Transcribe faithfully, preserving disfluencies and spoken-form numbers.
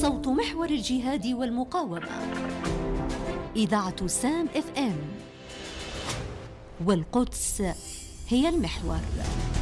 صوت محور الجهاد والمقاومة. إذاعة سام اف ام، والقدس هي المحور.